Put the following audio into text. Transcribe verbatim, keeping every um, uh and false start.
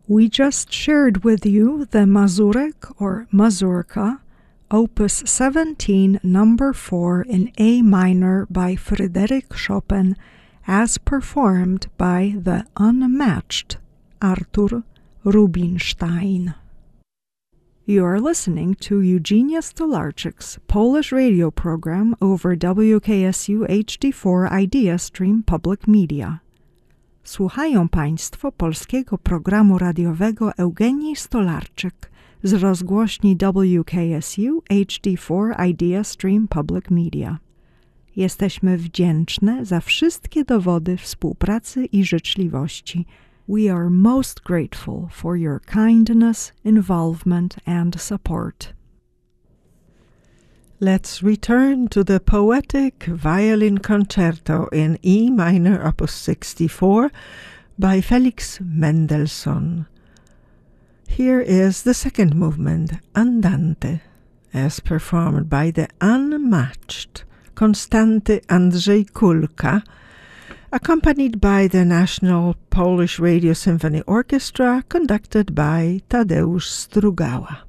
We just shared with you the Mazurek or Mazurka, Opus seventeen, number four in A minor by Frédéric Chopin, as performed by the unmatched Artur Rubinstein. You are listening to Eugenia Stolarczyk's Polish radio program over W K S U H D four Idea Stream Public Media. Słuchają Państwo polskiego programu radiowego Eugenii Stolarczyk z rozgłośni W K S U H D four Idea Stream Public Media. Jesteśmy wdzięczne za wszystkie dowody współpracy i życzliwości. We are most grateful for your kindness, involvement, and support. Let's return to the poetic violin concerto in E minor opus sixty-four by Felix Mendelssohn. Here is the second movement, Andante, as performed by the unmatched Konstanty Andrzej Kulka, accompanied by the National Polish Radio Symphony Orchestra, conducted by Tadeusz Strugała.